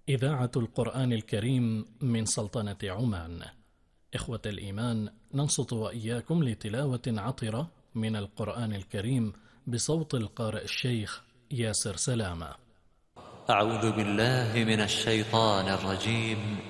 إذاعة القرآن الكريم من سلطنة عمان. إخوة الإيمان، ننصت وإياكم لتلاوة عطرة من القرآن الكريم بصوت القارئ الشيخ ياسر سلامة. أعوذ بالله من الشيطان الرجيم.